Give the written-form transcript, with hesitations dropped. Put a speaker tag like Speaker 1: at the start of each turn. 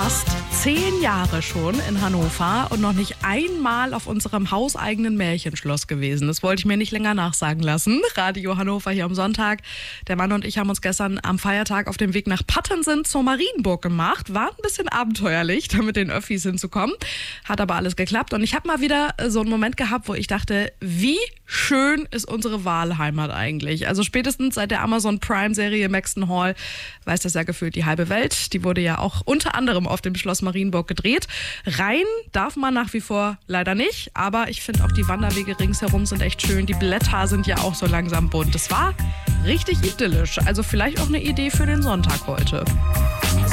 Speaker 1: fast 10 Jahre schon in Hannover und noch nicht einmal auf unserem hauseigenen Märchenschloss gewesen. Das wollte ich mir nicht länger nachsagen lassen. Radio Hannover hier am Sonntag. Der Mann und ich haben uns gestern am Feiertag auf dem Weg nach Pattensen zur Marienburg gemacht. War ein bisschen abenteuerlich, da mit den Öffis hinzukommen. Hat aber alles geklappt. Und ich habe mal wieder so einen Moment gehabt, wo ich dachte, wie schön ist unsere Wahlheimat eigentlich. Also spätestens seit der Amazon Prime-Serie Maxton Hall weiß das ja gefühlt die halbe Welt. Die wurde ja auch unter anderem auf dem Schloss Marienburg gedreht. Rein darf man nach wie vor leider nicht, aber ich finde auch die Wanderwege ringsherum sind echt schön. Die Blätter sind ja auch so langsam bunt. Das war richtig idyllisch. Also vielleicht auch eine Idee für den Sonntag heute.